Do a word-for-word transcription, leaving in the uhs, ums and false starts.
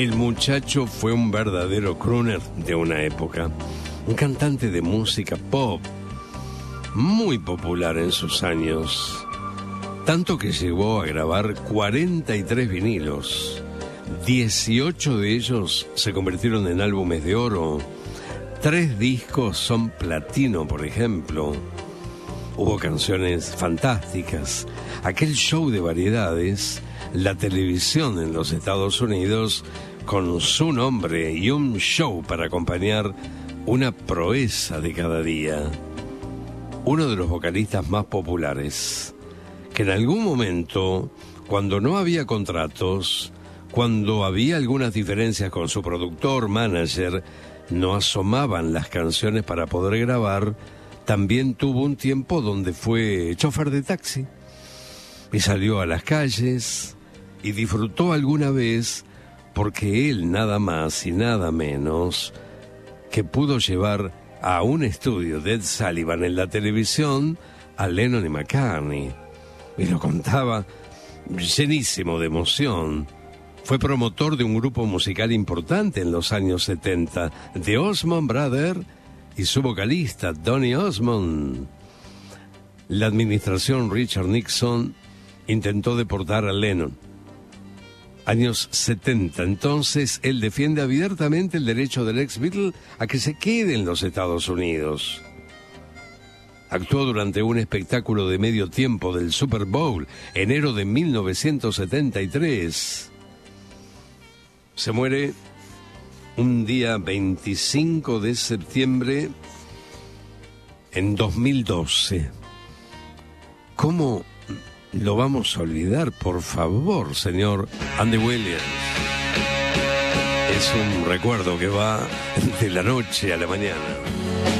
El muchacho fue un verdadero crooner de una época, un cantante de música pop, muy popular en sus años, tanto que llegó a grabar cuarenta y tres vinilos, dieciocho de ellos se convirtieron en álbumes de oro, tres discos son platino, por ejemplo. Hubo canciones fantásticas, aquel show de variedades, la televisión en los Estados Unidos con su nombre y un show para acompañar una proeza de cada día. Uno de los vocalistas más populares, que en algún momento, cuando no había contratos, cuando había algunas diferencias con su productor, manager, no asomaban las canciones para poder grabar, también tuvo un tiempo donde fue chofer de taxi y salió a las calles y disfrutó alguna vez porque él nada más y nada menos que pudo llevar a un estudio de Ed Sullivan en la televisión a Lennon y McCartney, y lo contaba llenísimo de emoción. Fue promotor de un grupo musical importante en los años setenta, The Osmond Brothers, y su vocalista Donny Osmond. La administración Richard Nixon intentó deportar a Lennon. Años setenta, entonces él defiende abiertamente el derecho del ex Beatle a que se quede en los Estados Unidos. Actuó durante un espectáculo de medio tiempo del Super Bowl, enero de mil novecientos setenta y tres. Se muere un día veinticinco de septiembre en dos mil doce. ¿Cómo lo vamos a olvidar, por favor, señor Andy Williams? Es un recuerdo que va de la noche a la mañana.